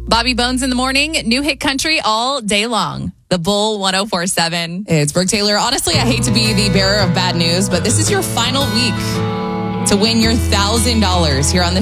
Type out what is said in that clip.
Bobby Bones in the morning, new hit country all day long. The Bull 104.7. It's Brooke Taylor. Honestly, I hate to be the bearer of bad news, but this is your final week to win your $1,000 here on the